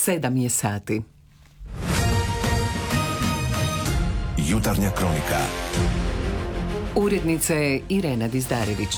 7 je sati. Jutarnja kronika. Urednica je Irena Dizdarević.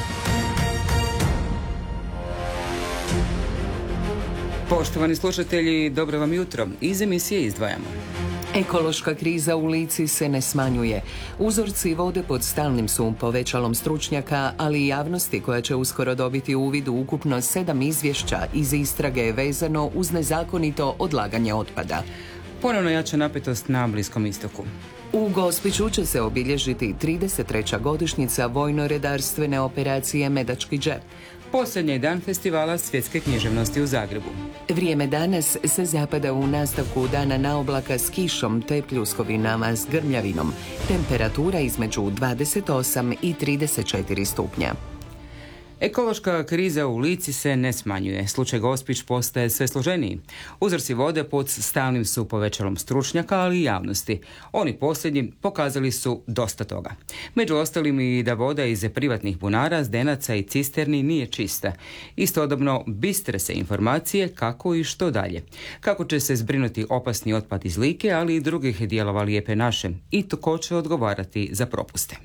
Poštovani slušatelji, dobro vam jutro. Iz emisije izdvajamo. Ekološka kriza u Lici se ne smanjuje. Uzorci vode pod stalnim su povećalom stručnjaka, ali i javnosti koja će uskoro dobiti uvid u ukupno 7 izvješća iz istrage vezano uz nezakonito odlaganje otpada. Ponovno jača napetost na Bliskom istoku. U Gospiću će se obilježiti 33. godišnjica vojno-redarstvene operacije Medački džep. Posljednji dan festivala svjetske književnosti u Zagrebu. Vrijeme danas se zapada u nastavku dana na oblaka s kišom te pljuskovinama s grmljavinom. Temperatura između 28 i 34 stupnja. Ekološka kriza u Lici se ne smanjuje. Slučaj Gospić postaje sve složeniji. Uzorci vode pod stalnim su povećalom stručnjaka, ali i javnosti. Oni posljednji pokazali su dosta toga. Među ostalim i da voda iz privatnih bunara, zdenaca i cisterni nije čista. Istodobno bistre se informacije kako i što dalje. Kako će se zbrinuti opasni otpad iz Like, ali i drugih dijelova Lijepe naše. I tko će odgovarati za propuste.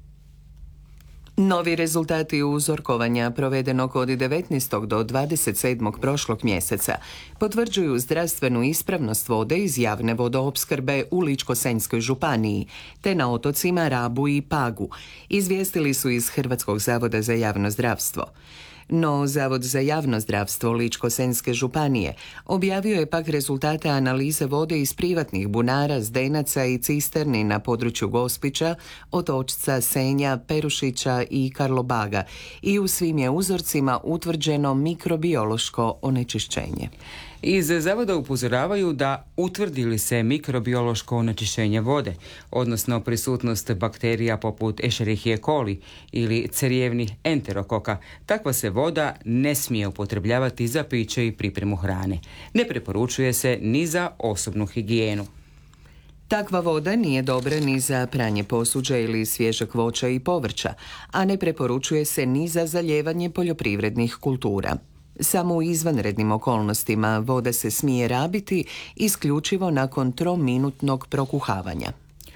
Novi rezultati uzorkovanja provedenog od 19. do 27. prošlog mjeseca potvrđuju zdravstvenu ispravnost vode iz javne vodoopskrbe u Ličko-senjskoj županiji, te na otocima Rabu i Pagu, izvijestili su iz Hrvatskog zavoda za javno zdravstvo. No, Zavod za javno zdravstvo Ličko-senjske županije objavio je pak rezultate analize vode iz privatnih bunara, zdenaca i cisterni na području Gospića, Otočca, Senja, Perušića i Karlobaga i u svim je uzorcima utvrđeno mikrobiološko onečišćenje. Iz zavoda upozoravaju da utvrdi li se mikrobiološko onečišćenje vode, odnosno prisutnost bakterija poput Escherichia coli ili crijevnih enterokoka, takva se voda ne smije upotrebljavati za piće i pripremu hrane. Ne preporučuje se ni za osobnu higijenu. Takva voda nije dobra ni za pranje posuđa ili svježeg voća i povrća, a ne preporučuje se ni za zalijevanje poljoprivrednih kultura. Samo u izvanrednim okolnostima voda se smije rabiti isključivo nakon 3-minutnog prokuhavanja.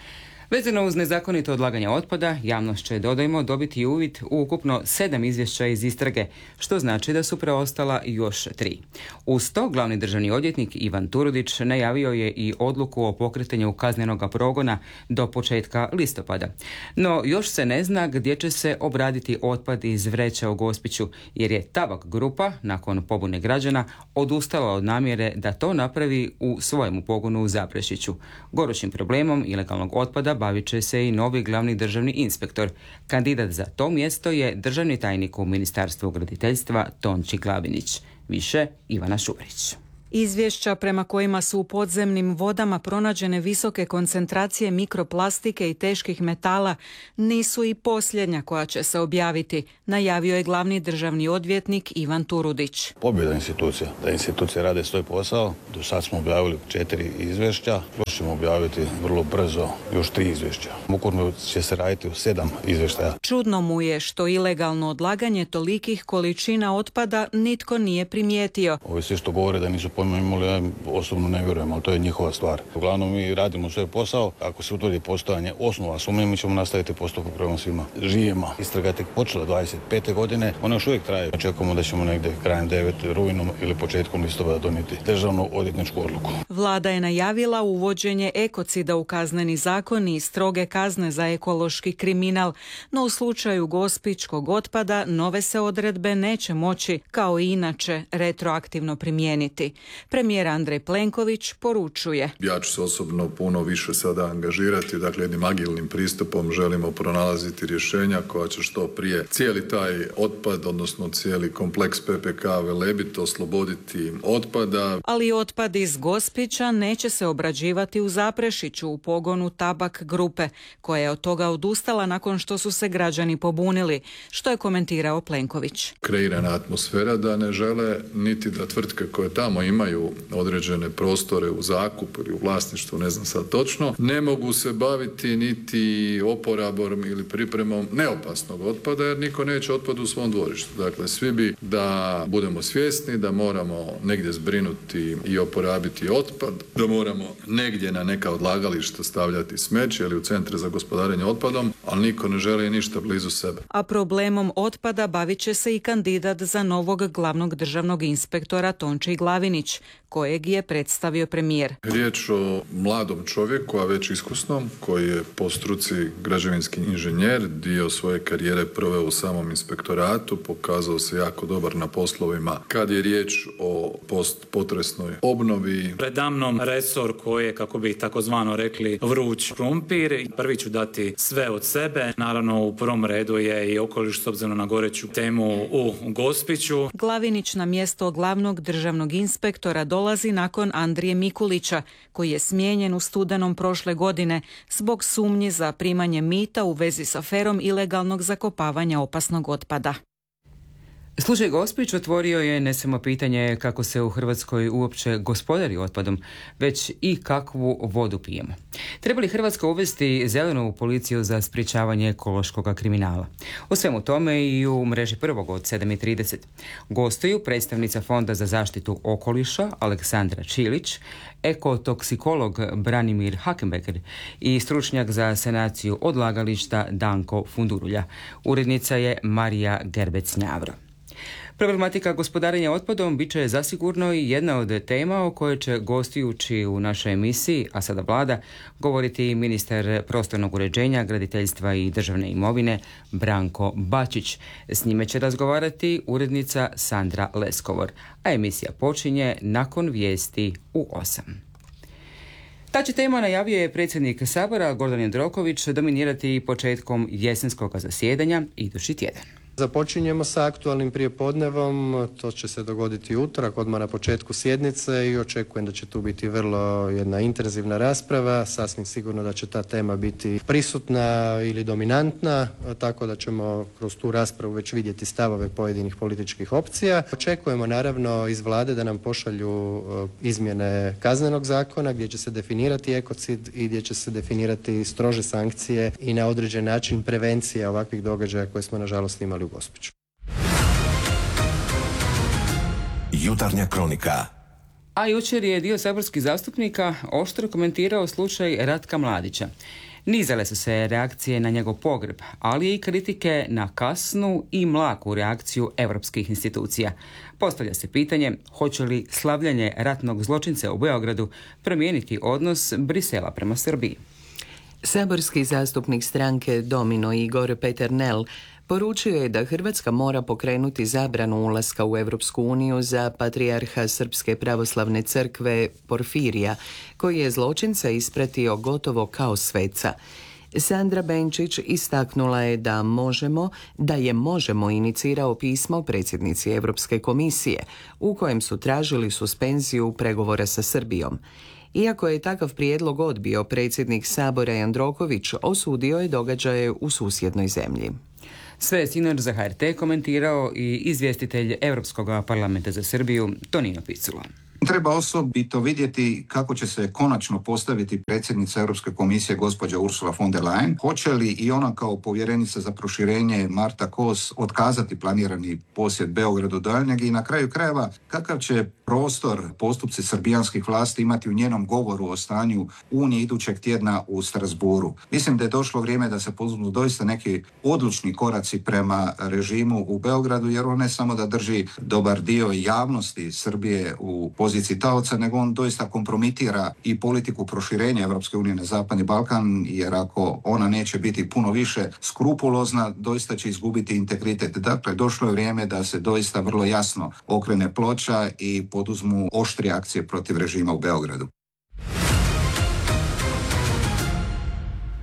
Vezano uz nezakonito odlaganje otpada, javnost će, dodajmo, dobiti uvid u ukupno 7 izvješća iz istrage, što znači da su preostala još 3. Uz to, glavni državni odvjetnik Ivan Turudić najavio je i odluku o pokretanju kaznenog progona do početka listopada. No, još se ne zna gdje će se obraditi otpad iz vreća u Gospiću, jer je Tabak grupa, nakon pobune građana, odustala od namjere da to napravi u svojemu pogonu u Zaprešiću. Gorućim problemom ilegalnog otpada bavit će se i novi glavni državni inspektor. Kandidat za to mjesto je državni tajnik u Ministarstvu graditeljstva Tonči Glavinić. Više Ivana Šurić. Izvješća prema kojima su u podzemnim vodama pronađene visoke koncentracije mikroplastike i teških metala nisu i posljednja koja će se objaviti, najavio je glavni državni odvjetnik Ivan Turudić. Pobjeda institucija, da institucije rade svoj posao. Do sad smo objavili 4 izvješća, još ćemo objaviti vrlo brzo još 3 izvješća. Ukupno će se raditi u 7 izvještaja. Čudno mu je što ilegalno odlaganje tolikih količina otpada nitko nije primijetio. Ovi svi što govore da nisu imali, ja osobno ne vjerujem, ali to je njihova stvar. Uglavnom mi radimo svoj posao, ako se utvrdi postojanje osnova sumnje, mi ćemo nastaviti postupak prema svima živima. Istraga je tek počela 25. godine, ona još uvijek traje. Očekujemo da ćemo negdje krajem 9. rujnom ili početkom listopada donijeti državnu odvjetničku odluku. Vlada je najavila uvođenje ekocida u kazneni zakon i stroge kazne za ekološki kriminal, no u slučaju gospićkog otpada nove se odredbe neće moći, kao i inače, retroaktivno primijeniti. Premijer Andrej Plenković poručuje: ja ću se osobno puno više sada angažirati, dakle jednim agilnim pristupom želimo pronalaziti rješenja koja će što prije cijeli taj otpad, odnosno cijeli kompleks PPK Velebit osloboditi otpada. Ali otpad iz Gospića neće se obrađivati u Zaprešiću u pogonu Tabak grupe, koja je od toga odustala nakon što su se građani pobunili, što je komentirao Plenković. Kreirana atmosfera da ne žele niti da tvrtke koje tamo imaju imaju određene prostore u zakup ili u vlasništvu, ne znam sad točno, ne mogu se baviti niti oporabom ili pripremom neopasnog otpada, jer niko neće otpad u svom dvorištu. Dakle, svi bi da budemo svjesni da moramo negdje zbrinuti i oporabiti otpad, da moramo negdje na neka odlagališta stavljati smeće ili u centre za gospodarenje otpadom, ali niko ne želi ništa blizu sebe. A problemom otpada bavit će se i kandidat za novog glavnog državnog inspektora Tonči Glavinić, kojeg je predstavio premijer. Riječ o mladom čovjeku, a već iskusnom, koji je po struci građevinski inženjer, dio svoje karijere proveo u samom inspektoratu, pokazao se jako dobar na poslovima kad je riječ o postpotresnoj obnovi. Predamnom resor koji je, kako bi takozvano rekli, vruć krumpir. Prvi ću dati sve od sebe. Naravno, u prvom redu je i okoliš s obzirom na goreću temu u Gospiću. Glavinić na mjesto glavnog državnog inspektora dolazi nakon Andrije Mikulića, koji je smijenjen u studenom prošle godine zbog sumnji za primanje mita u vezi s aferom ilegalnog zakopavanja opasnog otpada. Slučaj Gospić otvorio je ne samo pitanje kako se u Hrvatskoj uopće gospodari otpadom, već i kakvu vodu pijemo. Treba li Hrvatska uvesti zelenu policiju za sprječavanje ekološkog kriminala? O svemu tome i u mreži prvog od 7:30. Gostuju predstavnica Fonda za zaštitu okoliša Aleksandra Čilić, ekotoksikolog Branimir Hakenbeker i stručnjak za sanaciju odlagališta Danko Fundurulja. Urednica je Marija Gerbec-Njavro. Problematika gospodarenja otpadom bit će zasigurno i jedna od tema o kojoj će gostujući u našoj emisiji, a sada vlada, govoriti ministar prostornog uređenja, graditeljstva i državne imovine Branko Bačić. S njime će razgovarati urednica Sandra Leskovor, a emisija počinje nakon vijesti u 8. Ta će tema, najavio je predsjednik Sabora Gordan Jandroković, dominirati početkom jesenskog zasjedanja idući tjedan. Započinjemo sa aktualnim prijepodnevom, to će se dogoditi utorak, odmah na početku sjednice i očekujem da će tu biti vrlo jedna intenzivna rasprava. Sasvim sigurno da će ta tema biti prisutna ili dominantna, tako da ćemo kroz tu raspravu već vidjeti stavove pojedinih političkih opcija. Očekujemo naravno iz vlade da nam pošalju izmjene Kaznenog zakona gdje će se definirati ekocid i gdje će se definirati strože sankcije i na određen način prevencija ovakvih događaja koje smo nažalost imali u Gospiću. Jutarnja kronika. A jučer je dio saborskih zastupnika oštro komentirao slučaj Ratka Mladića. Nizale su se reakcije na njegov pogreb, ali i kritike na kasnu i mlaku reakciju europskih institucija. Postavlja se pitanje hoće li slavljanje ratnog zločinca u Beogradu promijeniti odnos Brisela prema Srbiji. Saborski zastupnik stranke Domino Igor Peternel poručio je da Hrvatska mora pokrenuti zabranu ulaska u Europsku uniju za patrijarha Srpske pravoslavne crkve Porfirija, koji je zločinca ispratio gotovo kao sveca. Sandra Benčić istaknula je da je Možemo inicirao pismo predsjednici Europske komisije u kojem su tražili suspenziju pregovora sa Srbijom. Iako je takav prijedlog odbio, predsjednik Sabora Jandroković osudio je događaje u susjednoj zemlji. Sve je sinoć za HRT komentirao i izvjestitelj Europskog parlamenta za Srbiju Tonino Picula. Treba osobito vidjeti kako će se konačno postaviti predsjednica Europske komisije gospođa Ursula von der Leyen. Hoće li i ona kao povjerenica za proširenje Marta Kos otkazati planirani posjet Beogradu daljnjeg i na kraju krajeva kakav će prostor postupci srbijanskih vlasti imati u njenom govoru o stanju Unije idućeg tjedna u Strasbourgu. Mislim da je došlo vrijeme da se poduzmu doista neki odlučni koraci prema režimu u Beogradu, jer on ne samo da drži dobar dio javnosti Srbije u poziciji taoca, nego on doista kompromitira i politiku proširenja Europske unije na Zapadni Balkan, jer ako ona neće biti puno više skrupulozna, doista će izgubiti integritet. Dakle, došlo je vrijeme da se doista vrlo jasno okrene ploča i poduzmu oštrije akcije protiv režima u Beogradu.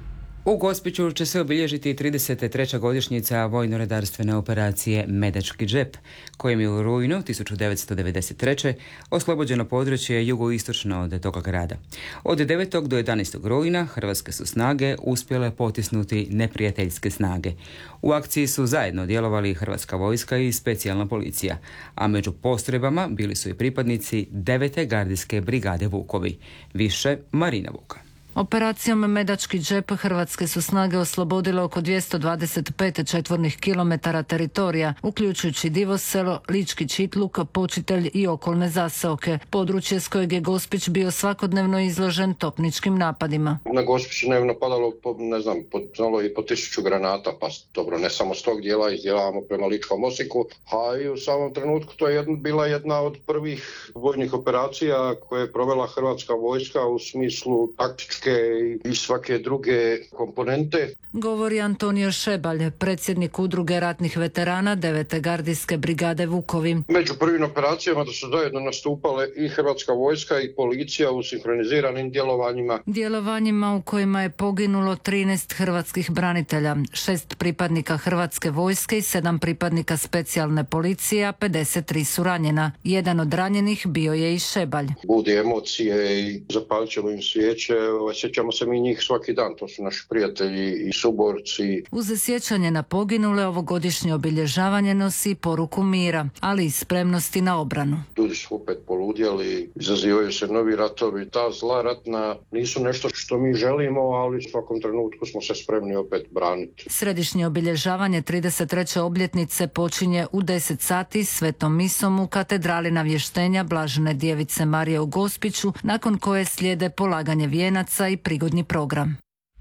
U Gospiću će se obilježiti 33. godišnjica vojno-redarstvene operacije Medački džep, kojim je u rujnu 1993. oslobođeno područje jugoistočno od toga grada. Od 9. do 11. rujna hrvatske su snage uspjele potisnuti neprijateljske snage. U akciji su zajedno djelovali hrvatska vojska i specijalna policija, a među postrojbama bili su i pripadnici 9. gardijske brigade Vukovi. Više Marina Vuka. Operacijom Medački džep hrvatske su snage oslobodile oko 225 četvornih kilometara teritorija, uključujući Divoselo, Lički Čitluk, Počitelj i okolne zaseoke, područje s kojeg je Gospić bio svakodnevno izložen topničkim napadima. Na Gospić je napadalo, znalo i po 1000 granata, pa dobro, ne samo s tog dijela, izdjelavamo prema Ličkom Osijeku, a i u samom trenutku to je bila jedna od prvih vojnih operacija koje je provela hrvatska vojska u smislu taktičke i svake druge komponente. Govori Antonio Šebalj, predsjednik udruge ratnih veterana 9. gardijske brigade Vukovi. Među prvim operacijama da su zajedno nastupale i hrvatska vojska i policija u sinhroniziranim djelovanjima u kojima je poginulo 13 hrvatskih branitelja, 6 pripadnika hrvatske vojske i 7 pripadnika specijalne policije, a 53 su ranjena. Jedan od ranjenih bio je i Šebalj. Budi emocije i zapalit ćemo im svijeće. Sjećamo se mi njih svaki dan, to su naši prijatelji i suborci. Uz sjećanje na poginule ovogodišnje obilježavanje nosi poruku mira, ali i spremnosti na obranu. Ljudi su opet poludjeli, izazivaju se novi ratovi, ta zla ratna nisu nešto što mi želimo, ali u svakom trenutku smo se spremni opet braniti. Središnje obilježavanje 33. obljetnice počinje u 10 sati svetom misom u katedrali Navještenja Blažene Djevice Marije u Gospiću, nakon koje slijede polaganje vijenaca i prigodni program.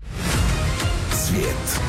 Svijet.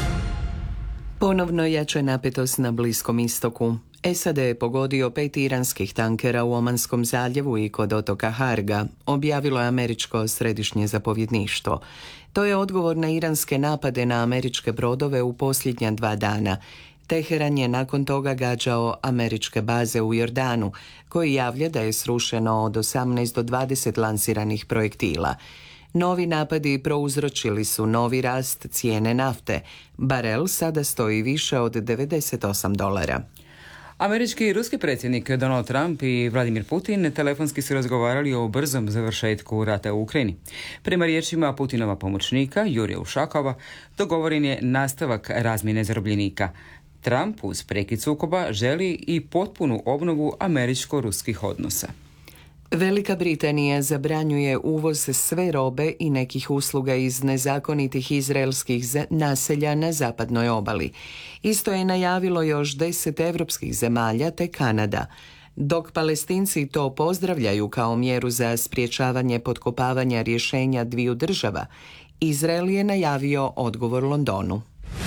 Ponovno jača napetost na Bliskom istoku. SAD je pogodio 5 iranskih tankera u Omanskom zaljevu i kod otoka Harga, objavilo je američko središnje zapovjedništvo. To je odgovor na iranske napade na američke brodove u posljednja 2 dana. Teheran je nakon toga gađao američke baze u Jordanu, koji javlja da je srušeno od 18 do 20 lansiranih projektila. Novi napadi prouzročili su novi rast cijene nafte. Barel sada stoji više od $98. Američki i ruski predsjednik Donald Trump i Vladimir Putin telefonski su razgovarali o brzom završetku rata u Ukrajini. Prema riječima Putinova pomoćnika Jurija Ušakova, dogovoren je nastavak razmjene zarobljenika. Trump uz prekid sukoba želi i potpunu obnovu američko-ruskih odnosa. Velika Britanija zabranjuje uvoz sve robe i nekih usluga iz nezakonitih izraelskih naselja na zapadnoj obali. Isto je najavilo još 10 evropskih zemalja te Kanada. Dok Palestinci to pozdravljaju kao mjeru za sprječavanje potkopavanja rješenja dviju država, Izrael je najavio odgovor Londonu.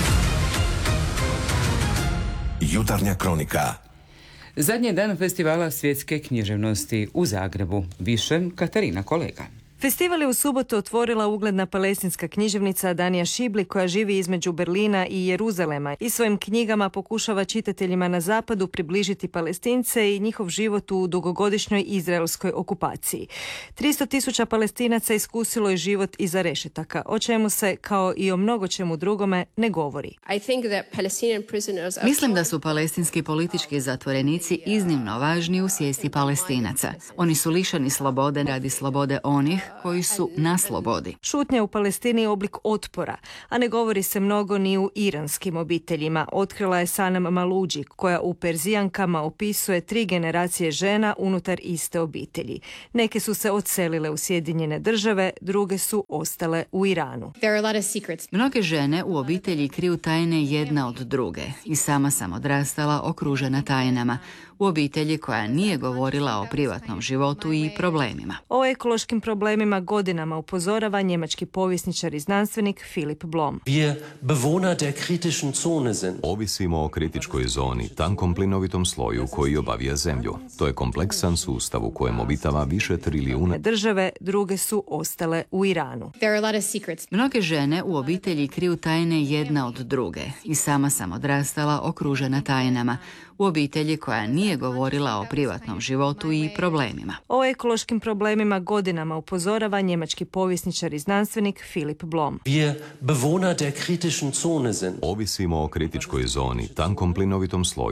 Jutarnja kronika. Zadnji dan festivala svjetske književnosti u Zagrebu. Više Katarina Kolega. Festival je u subotu otvorila ugledna palestinska književnica Danija Šibli, koja živi između Berlina i Jeruzalema i svojim knjigama pokušava čitateljima na zapadu približiti Palestince i njihov život u dugogodišnjoj izraelskoj okupaciji. 300.000 Palestinaca iskusilo je život iza rešetaka, o čemu se, kao i o mnogo čemu drugome, ne govori. Mislim da su palestinski politički zatvorenici iznimno važni u svijesti Palestinaca. Oni su lišeni slobode radi slobode onih koji su na slobodi. Šutnja u Palestini je oblik otpora, a ne govori se mnogo ni u iranskim obiteljima, otkrila je Sanam Maluđi, koja u Perzijankama opisuje 3 generacije žena unutar iste obitelji. Neke su se odselile u Sjedinjene Države, druge su ostale u Iranu. Mnoge žene u obitelji kriju tajne jedna od druge i sama sam odrastala okružena tajnama. U obitelji koja nije govorila o privatnom životu i problemima. O ekološkim problemima godinama upozorava njemački povjesničar i znanstvenik Philip Blom. Ovisimo o kritičkoj zoni, tankom plinovitom sloju koji obavija zemlju. To je kompleksan sustav u kojem obitava više trilijuna države, druge su ostale u Iranu. Mnoge žene u obitelji kriju tajne jedna od druge i sama sam odrastala okružena tajnama. u obitelji koja nije govorila o privatnom životu i problemima. O ekološkim problemima godinama upozorava njemački povjesničar i znanstvenik Philipp Blom. Ovisimo o kritičkoj zoni, tankom plinovitom sloju